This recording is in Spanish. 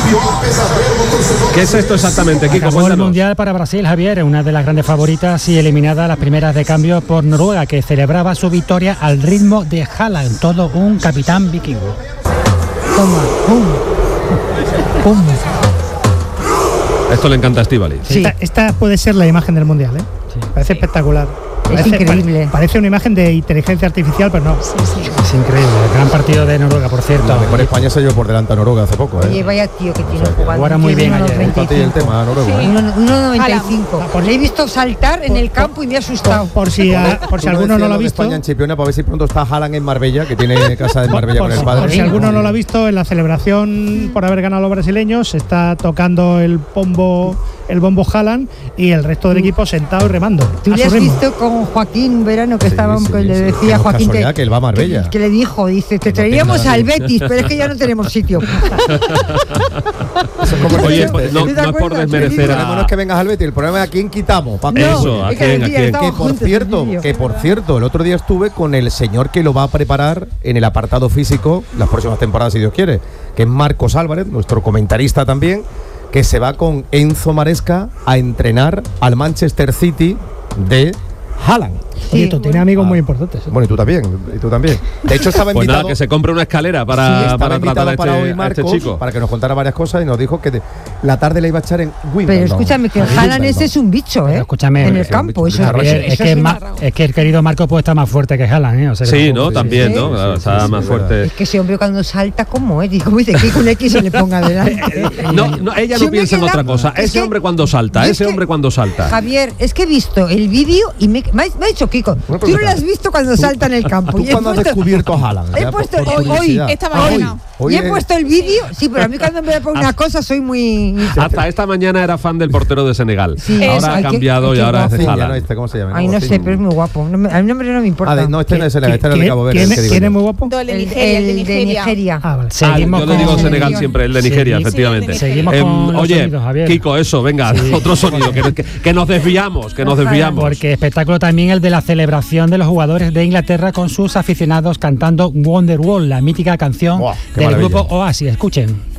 ¿Qué es esto exactamente, Kiko? Acabó el Mundial para Brasil, Javier, una de las grandes favoritas y eliminada a las primeras de cambio por Noruega, que celebraba su victoria al ritmo de Haaland, todo un capitán vikingo. Toma, pum, pum. Esto le encanta a Estíbaliz. Sí. Esta puede ser la imagen del Mundial, ¿eh? Sí. Parece espectacular. Es increíble. Parece una imagen de inteligencia artificial, pero no. Sí. Es increíble. Gran partido de Noruega, por cierto. Por España se llevó por delante a Noruega hace poco. Oye, vaya tío que tiene jugando. Jugaron muy bien ayer. El tema Noruega. 1.95. Le he visto saltar en el campo y me ha asustado. Por si alguno no lo ha visto. España en Chipiona, para ver si pronto está Haaland en Marbella, que tiene casa en Marbella con el padre. Por si alguno no lo ha visto, en la celebración por haber ganado a los brasileños, está tocando el bombo Haaland y el resto del equipo sentado y remando. ¿Tú le has visto con Joaquín Verano que le decía Joaquín que él va a Marbella? Que le dijo, dice, te traíamos al Betis, pero es que ya no tenemos sitio. Oye, no es por desmerecer a... No es que vengas al Betis, el problema es a quién quitamos. No, eso, ¿a quién? Que por cierto, el otro día estuve con el señor que lo va a preparar en el apartado físico las próximas temporadas, si Dios quiere, que es Marcos Álvarez, nuestro comentarista también, que se va con Enzo Maresca a entrenar al Manchester City de Haaland. Oye, tú tienes amigos muy importantes. Bueno, y tú también. De hecho, estaba invitado. Pues nada, que se compre una escalera para tratar a Marcos, este chico. para que nos contara varias cosas y nos dijo que la tarde le iba a echar en Wimbledon. Pero escúchame, que Haaland ese es un bicho, ¿eh? Escúchame, en el campo. Es que el querido Marco puede estar más fuerte que Haaland, ¿eh? O sea, sí, ¿no? También, ¿no? Claro, está más fuerte. Es que ese hombre cuando salta, ¿cómo es? Como dice que con X se le ponga delante. No, ella no piensa en otra cosa. Ese hombre cuando salta, Javier, es que he visto el vídeo y me ha dicho Kiko, tú no lo has visto cuando salta en el campo. ¿Tú cuándo has descubierto a Haaland? He puesto hoy, esta mañana. Y he puesto el vídeo, sí, pero a mí cuando me voy a poner una cosa soy muy... Hasta esta mañana era fan del portero de Senegal. Sí, ahora ha cambiado y ahora es de Haaland. ¿Cómo se llama? Ay, no sé, pero es muy guapo. A mi nombre no me importa. No, este no es Senegal, este es el de Cabo Verde. ¿Quién es muy guapo? El de Nigeria. Yo le digo Senegal siempre, el de Nigeria, efectivamente. Seguimos con los sonidos, Javier. Kiko, eso, venga, otro sonido, que nos desviamos, Porque espectáculo también el de la celebración de los jugadores de Inglaterra con sus aficionados cantando Wonderwall, la mítica canción del grupo Oasis. Escuchen.